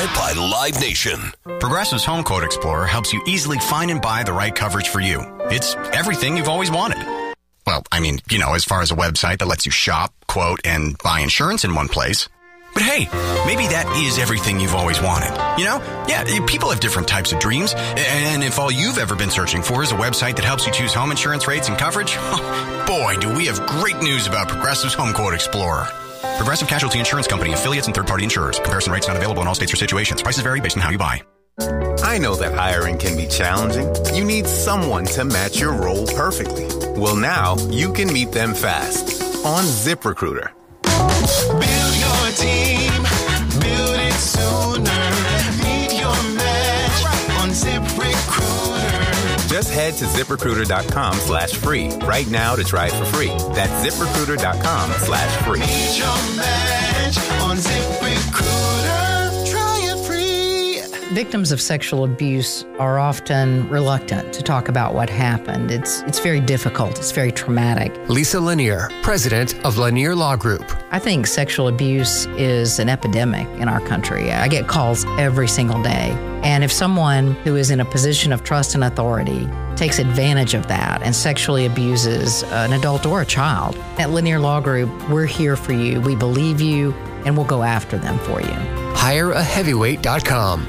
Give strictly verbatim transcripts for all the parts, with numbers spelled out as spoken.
Presented by Live Nation. Progressive's Home Quote Explorer helps you easily find and buy the right coverage for you. It's everything you've always wanted. Well, I mean, you know, as far as a website that lets you shop, quote, and buy insurance in one place. But hey, maybe that is everything you've always wanted. You know? Yeah, people have different types of dreams. And if all you've ever been searching for is a website that helps you choose home insurance rates and coverage, boy, do we have great news about Progressive's Home Quote Explorer. Progressive Casualty Insurance Company, affiliates, and third-party insurers. Comparison rates not available in all states or situations. Prices vary based on how you buy. I know that hiring can be challenging. You need someone to match your role perfectly. Well, now you can meet them fast on ZipRecruiter. Build your team, build it sooner. Meet your match on ZipRecruiter. Just head to ZipRecruiter.com slash free right now to try it for free. That's ZipRecruiter.com slash free. Meet your match on ZipRecruiter. Try it free. Victims of sexual abuse are often reluctant to talk about what happened. It's it's very difficult. It's very traumatic. Lisa Lanier, president of Lanier Law Group. I think sexual abuse is an epidemic in our country. I get calls every single day. And if someone who is in a position of trust and authority takes advantage of that and sexually abuses an adult or a child, at Lanier Law Group, we're here for you. We believe you, and we'll go after them for you. hire a heavyweight dot com.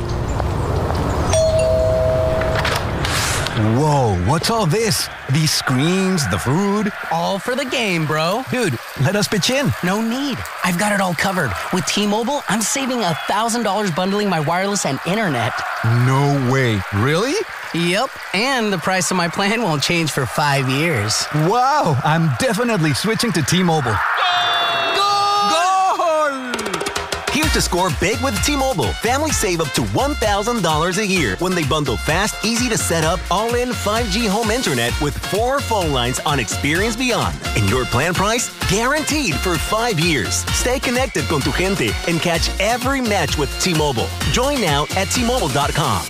Whoa, what's all this? These screens, the food? All for the game, bro. Dude, let us pitch in. No need. I've got it all covered. With T-Mobile, I'm saving one thousand dollars bundling my wireless and internet. No way. Really? Yep. And the price of my plan won't change for five years. Wow, I'm definitely switching to T-Mobile. Here to score big with T-Mobile. Families save up to one thousand dollars a year when they bundle fast, easy to set up, all-in five G home internet with four phone lines on Experience Beyond. And your plan price? Guaranteed for five years. Stay connected con tu gente and catch every match with T-Mobile. Join now at T Mobile dot com.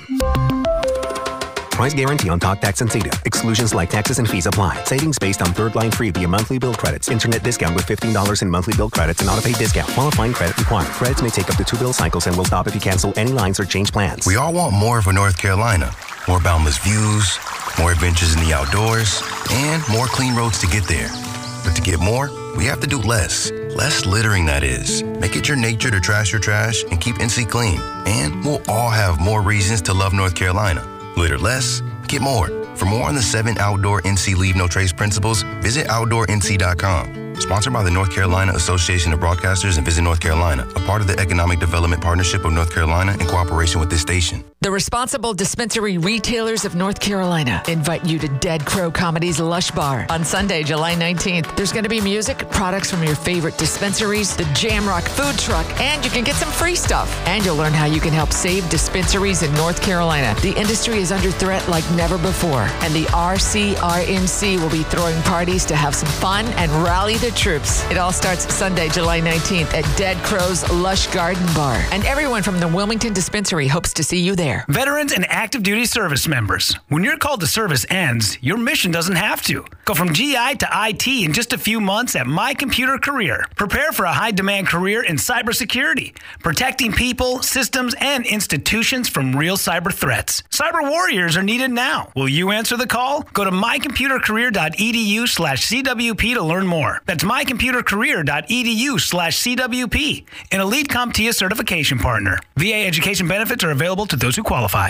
Price guarantee on talk, tax, and data. Exclusions like taxes and fees apply. Savings based on third line free via monthly bill credits. Internet discount with fifteen dollars in monthly bill credits and auto-pay discount. Qualifying credit required. Credits may take up to two bill cycles and will stop if you cancel any lines or change plans. We all want more for North Carolina. More boundless views, more adventures in the outdoors, and more clean roads to get there. But to get more, we have to do less. Less littering, that is. Make it your nature to trash your trash and keep N C clean. And we'll all have more reasons to love North Carolina. Litter less, get more. For more on the seven outdoor N C Leave No Trace principles, visit outdoor N C dot com. Sponsored by the North Carolina Association of Broadcasters and Visit North Carolina, a part of the Economic Development Partnership of North Carolina in cooperation with this station. The Responsible Dispensary Retailers of North Carolina invite you to Dead Crow Comedy's Lush Bar on Sunday, July nineteenth. There's going to be music, products from your favorite dispensaries, the Jamrock food truck, and you can get some free stuff. And you'll learn how you can help save dispensaries in North Carolina. The industry is under threat like never before, and the R C R N C will be throwing parties to have some fun and rally the troops. It all starts Sunday, July nineteenth at Dead Crow's Lush Garden Bar. And everyone from the Wilmington Dispensary hopes to see you there. Veterans and active duty service members, when your call to service ends, your mission doesn't have to. Go from G I to I T in just a few months at My Computer Career. Prepare for a high-demand career in cybersecurity, protecting people, systems, and institutions from real cyber threats. Cyber warriors are needed now. Will you answer the call? Go to mycomputercareer.edu slash CWP to learn more. That's mycomputercareer.edu slash CWP, an Elite CompTIA certification partner. V A education benefits are available to those who qualify.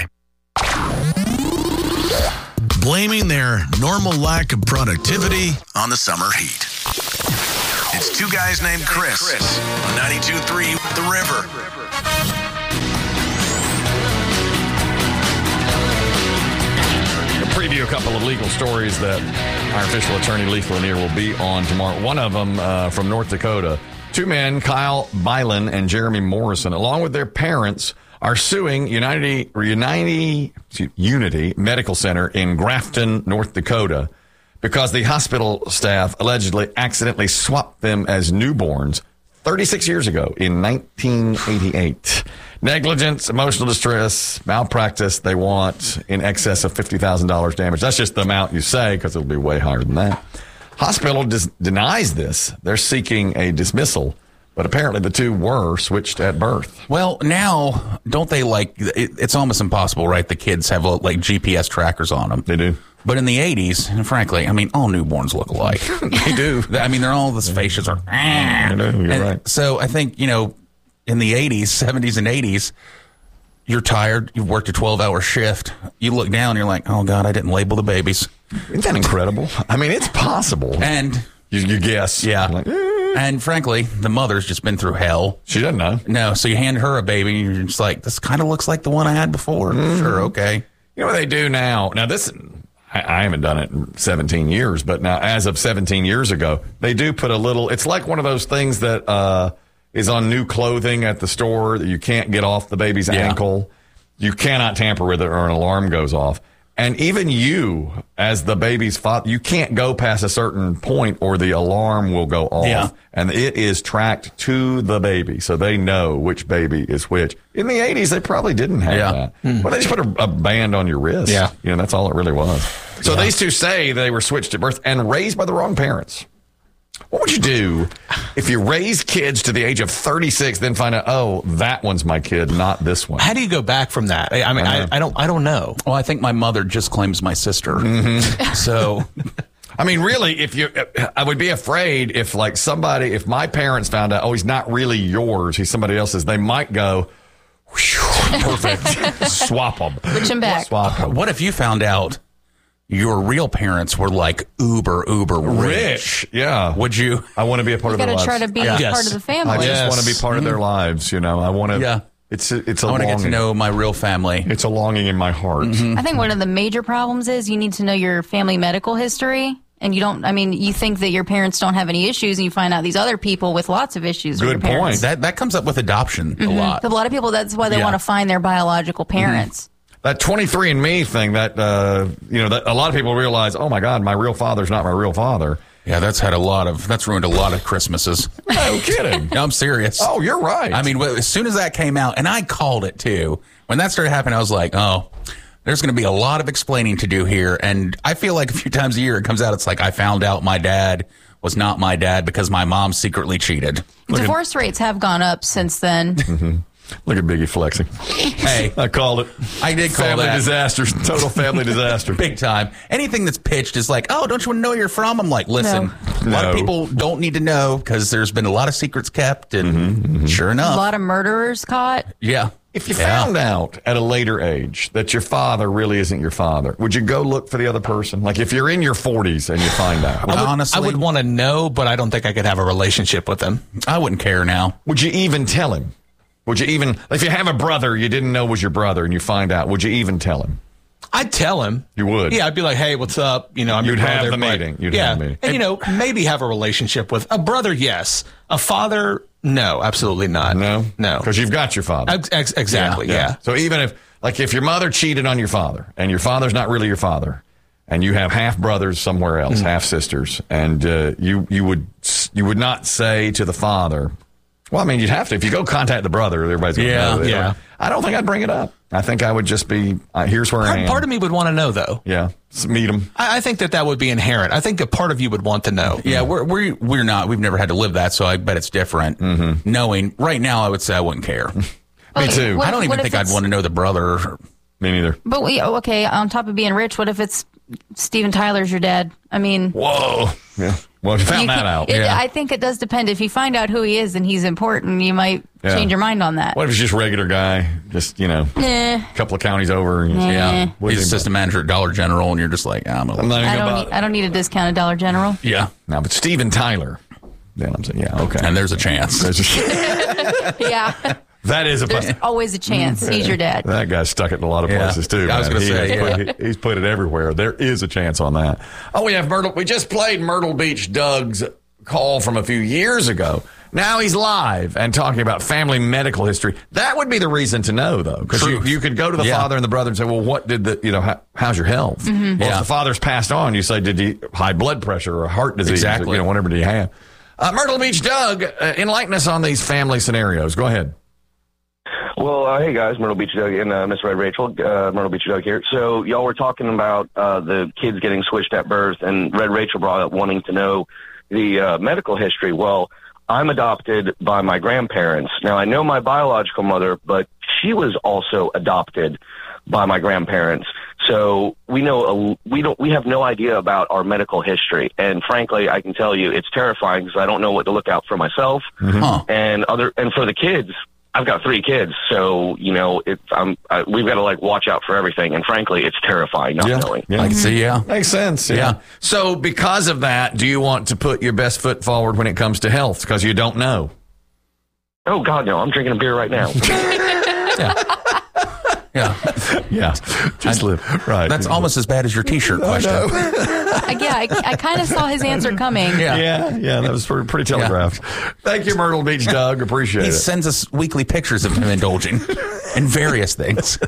Blaming their normal lack of productivity on the summer heat. It's two guys named Chris, Chris. on ninety-two point three The River. To preview a couple of legal stories that our official attorney, Lisa Lanier, will be on tomorrow. One of them uh, from North Dakota. Two men, Kyle Bylan and Jeremy Morrison, along with their parents, are suing Unity, Unity, Unity Medical Center in Grafton, North Dakota, because the hospital staff allegedly accidentally swapped them as newborns thirty-six years ago in nineteen eighty-eight. Negligence, emotional distress, malpractice, they want in excess of fifty thousand dollars damage. That's just the amount you say, because it'll be way higher than that. Hospital dis- denies this. They're seeking a dismissal But apparently the two were switched at birth. Well, now, don't they like, it, it's almost impossible, right? The kids have like G P S trackers on them. They do. But in the eighties, and frankly, I mean, all newborns look alike. They do. I mean, they're all, the faces are, I know, you're and right. So I think, you know, in the eighties, seventies and eighties, you're tired, you've worked a twelve-hour shift, you look down, you're like, oh, God, I didn't label the babies. Isn't that incredible? I mean, it's possible. And you, you guess. Yeah. Like, eh. And frankly, the mother's just been through hell. She doesn't know. No, so you hand her a baby, and you're just like, this kind of looks like the one I had before. Mm. Sure, okay. You know what they do now? Now, this, I, I haven't done it in seventeen years, but now, as of seventeen years ago, they do put a little, it's like one of those things that uh, is on new clothing at the store that you can't get off the baby's Yeah. ankle. You cannot tamper with it or an alarm goes off. And even you, as the baby's father, you can't go past a certain point or the alarm will go off. Yeah. And it is tracked to the baby, so they know which baby is which. In the eighties, they probably didn't have Yeah. that. Mm. Well, they just put a, a band on your wrist. Yeah. You know, that's all it really was. So Yeah. these two say they were switched at birth and raised by the wrong parents. What would you do if you raise kids to the age of thirty-six, then find out, oh, that one's my kid, not this one? How do you go back from that? I, I mean, I, I don't, I don't know. Well, I think my mother just claims my sister. Mm-hmm. So, I mean, really, if you, I would be afraid if, like, somebody, if my parents found out, oh, he's not really yours, he's somebody else's, they might go, whew, perfect, swap them, Switch him back. swap them. what if you found out your real parents were like uber, uber rich? Rich, yeah. Would you? I want to be a part You of their got lives. to try to be Yes. part of the family. I just Yes. want to be part of their lives. You know, I want to. Yeah. It's a, it's a I want to longing. get to know my real family. It's a longing in my heart. I think one of the major problems is you need to know your family medical history. And you don't, I mean, you think that your parents don't have any issues, and you find out these other people with lots of issues with Good your parents. point. That that comes up with adoption a lot. So a lot of people, that's why they Yeah. want to find their biological parents. That twenty-three and me thing. That uh, you know, that a lot of people realize. Oh my God, my real father's not my real father. Yeah, that's had a lot of, that's ruined a lot of Christmases. No kidding. No, I'm serious. Oh, you're right. I mean, well, as soon as that came out, and I called it too, when that started happening, I was like, oh, there's going to be a lot of explaining to do here. And I feel like a few times a year it comes out, it's like I found out my dad was not my dad because my mom secretly cheated. Look Divorce rates have gone up since then. Mm-hmm. Look at Biggie flexing. Hey, I called it. I did call family that. disaster. Total family disaster. Big time. Anything that's pitched is like, oh, don't you want to know where you're from? I'm like, listen, No. a lot of No. people don't need to know because there's been a lot of secrets kept. And Mm-hmm, sure A enough, lot of murderers caught. yeah. If you Yeah. found out at a later age that your father really isn't your father, would you go look for the other person? Like if you're in your forties and you find out, I would, Honestly- I would want to know, but I don't think I could have a relationship with them. I wouldn't care now. would you even tell him? Would you even, if you have a brother you didn't know was your brother and you find out, would you even tell him? I'd tell him. You would? Yeah, I'd be like, hey, what's up? You know, I'm You'd your have brother. the but- meeting. You'd yeah. have the meeting. And, you know, maybe have a relationship with a brother, yes. A father, no, absolutely not. No? No. Because you've got your father. Ex- ex- exactly, yeah. So even if, like if your mother cheated on your father and your father's not really your father and you have half brothers somewhere else, Mm. half sisters, and uh, you, you would, you would not say to the father, well, I mean, you'd have to. If you go contact the brother, everybody's going to Yeah, know. yeah. I don't think I'd bring it up. I think I would just be, uh, here's where I Part, am. part of me would want to know, though. Yeah. S- Meet him. I, I think that that would be inherent. I think a part of you would want to know. Yeah, we're we're we're not. We've never had to live that, so I bet it's different. Mm-hmm. Knowing right now, I would say I wouldn't care. Me too. What I don't if- even what if think I'd it's- want to know the brother. Me neither. But we, okay, on top of being rich, what if it's Steven Tyler's your dad? I mean, Whoa. Yeah. Well, if you found you that can- out. it- yeah. I think it does depend. If you find out who he is and he's important, you might Yeah. change your mind on that. What if he's just a regular guy, just, you know, Nah. a couple of counties over? And Nah. Yeah, What he's do you- assistant manager at Dollar General, and you're just like, ah, I'm, a I'm not even I don't, about need, I don't need a discount at Dollar General. yeah. No, but Steven Tyler. Then I'm saying, yeah, okay. And there's a chance. There's a- Yeah. that is a There's always a chance. He's your dad. That guy's stuck it in a lot of Yeah. places too. I was man. gonna He say, has yeah. put, he- he's put it everywhere. There is a chance on that. Oh, we have Myrtle. We just played Myrtle Beach Doug's call from a few years ago. Now he's live and talking about family medical history. That would be the reason to know, though, because you, you could go to the Yeah. father and the brother and say, "Well, what did the you know? How, how's your health?" Mm-hmm. Well, Yeah. if the father's passed on, you say, "Did he high blood pressure or heart disease?" Exactly. Or, you know, whatever do you have? Uh, Myrtle Beach Doug, uh, enlighten us on these family scenarios. Go ahead. Well, uh, hey guys, Myrtle Beach Doug and uh, Miss Red Rachel, uh, Myrtle Beach Doug here. So y'all were talking about uh, the kids getting switched at birth, and Red Rachel brought up wanting to know the uh, medical history. Well, I'm adopted by my grandparents. Now, I know my biological mother, but she was also adopted by my grandparents. So we know a, we don't we have no idea about our medical history, and frankly, I can tell you it's terrifying because I don't know what to look out for myself Mm-hmm. Huh. and other and for the kids. I've got three kids, so you know it, I'm, I, we've got to like watch out for everything. And frankly, it's terrifying not Yeah. knowing. Yeah. I can see, yeah. Makes sense. Yeah. Yeah. So because of that, do you want to put your best foot forward when it comes to health? Because you don't know. Oh God, no! I'm drinking a beer right now. Yeah. Yeah. Just live. Right. That's almost as bad as your T-shirt question. Uh, yeah, I, I kind of saw his answer coming. Yeah. Yeah. Yeah. That was pretty, pretty telegraphed. Thank you, Myrtle Beach Doug. Appreciate He it. sends us weekly pictures of him indulging in various things.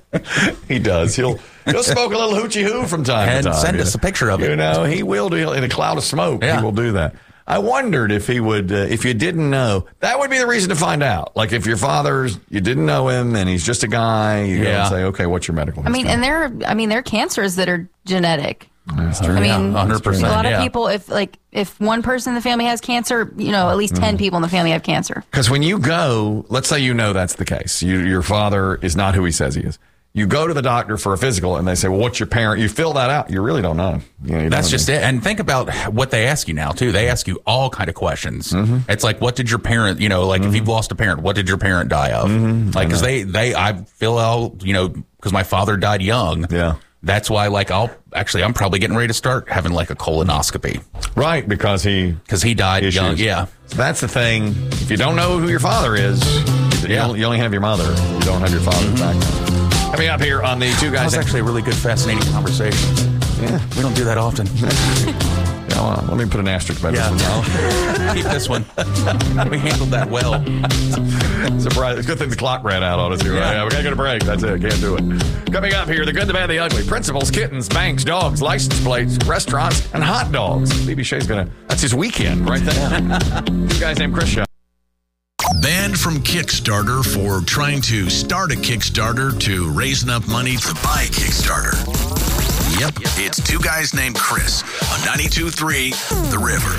He does. He'll he'll smoke a little hoochie hoo from time And to time. send you us know. a picture of it. You know, he will do in a cloud of smoke. Yeah. He will do that. I wondered if he would, uh, if you didn't know, that would be the reason to find out. Like if your father's, you didn't know him and he's just a guy, you Yeah. gotta say, okay, what's your medical I mean, history? and there, are, I mean, there are cancers that are genetic. That's true. I mean, Yeah, one hundred percent. a lot of yeah. people, if like if one person in the family has cancer, you know, at least ten people in the family have cancer. Because when you go, let's say you know that's the case. You, your father is not who he says he is. You go to the doctor for a physical and they say, well, what's your parent? You fill that out. You really don't know. You know, you That's don't just know. it. And think about what they ask you now, too. They ask you all kind of questions. Mm-hmm. It's like, what did your parent, you know, like if you've lost a parent, what did your parent die of? Mm-hmm. Like, because they, they, I feel all, you know, because my father died young. Yeah. That's why, like, I'll actually, I'm probably getting ready to start having like a colonoscopy Right, because he because he died issues. young. Yeah. So that's the thing. If you don't know who your father is, you, Yeah. only, you only have your mother. You don't have your father's background. Coming up here on the Two That Guys. was actually a really good, fascinating conversation. Yeah. We don't do that often. Yeah, well, let me put an asterisk by this one now. Keep this one. We handled that well. Surprise. Good thing the clock ran out on us here. Right? Yeah, we got to get a break. That's it. Can't do it. Coming up here, the good, the bad, the ugly. Principals, kittens, banks, dogs, license plates, restaurants, and hot dogs. B B Shay's going to, that's his weekend right there. Two Guys named Chris Show. Banned from Kickstarter for trying to start a Kickstarter to raise enough money to buy a Kickstarter. Yep, it's Two Guys Named Chris on ninety-two point three The River.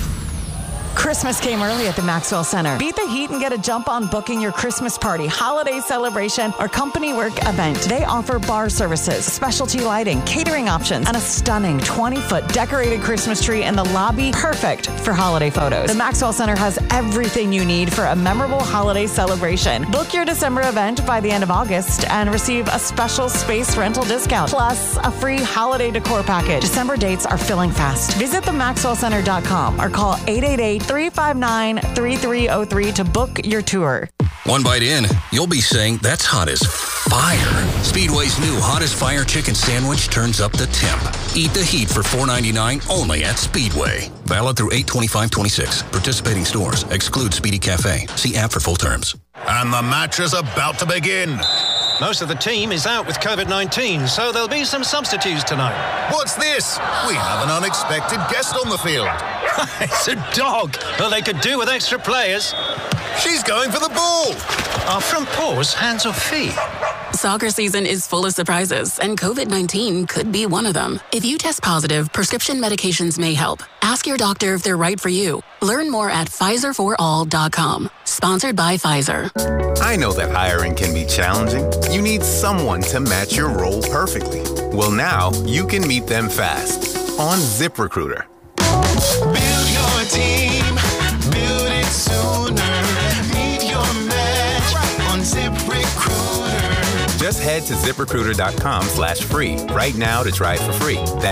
Christmas came early at the Maxwell Center. Beat the heat and get a jump on booking your Christmas party, holiday celebration, or company work event. They offer bar services, specialty lighting, catering options, and a stunning twenty-foot decorated Christmas tree in the lobby, perfect for holiday photos. The Maxwell Center has everything you need for a memorable holiday celebration. Book your December event by the end of August and receive a special space rental discount, plus a free holiday decor package. December dates are filling fast. Visit the maxwell center dot com or call eight eight eight, three five nine, three three zero three to book your tour. One bite in, you'll be saying, that's hot as fire. Speedway's new Hottest Fire Chicken Sandwich turns up the temp. Eat the heat for four ninety-nine only at Speedway. Valid through eight twenty-five twenty-six. Participating stores. Exclude Speedy Cafe. See app for full terms. And the match is about to begin. Most of the team is out with COVID nineteen, so there'll be some substitutes tonight. What's this? We have an unexpected guest on the field. It's a dog. Well, they could do with extra players. She's going for the ball. Are front paws hands or feet? Soccer season is full of surprises, and COVID nineteen could be one of them. If you test positive, prescription medications may help. Ask your doctor if they're right for you. Learn more at Pfizer for all dot com. Sponsored by Pfizer. I know that hiring can be challenging. You need someone to match your role perfectly. Well, now you can meet them fast on ZipRecruiter. Build your team, build it sooner. Meet your match on ZipRecruiter. Just head to ZipRecruiter.com slash free right now to try it for free. That's